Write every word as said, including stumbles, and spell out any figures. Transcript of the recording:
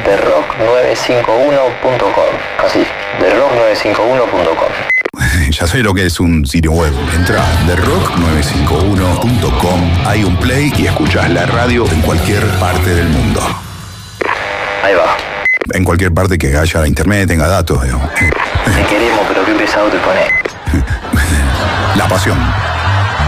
the rock nueve cinco uno punto com. Así, the rock nueve cinco uno punto com. Ya sé lo que es un sitio web. Entra a the rock nueve cinco uno punto com, hay un play y escuchás la radio en cualquier parte del mundo. Ahí va. En cualquier parte que haya internet, tenga datos, digamos. Te queremos, pero qué pesado te pone. La pasión.